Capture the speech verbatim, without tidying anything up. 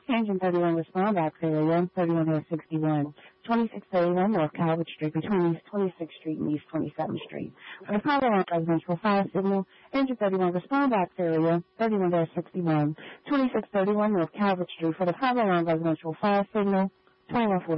Engine thirty-one, respond back failure, thirty-one dash sixty-one. twenty-six thirty-one North Calvert Street between East twenty-sixth Street and East twenty-seventh Street. For the power line residential fire signal, engine thirty-one, respond back failure, thirty-one dash sixty-one. twenty-six thirty-one North Calvert Street for the power line residential fire signal, twenty-one forty.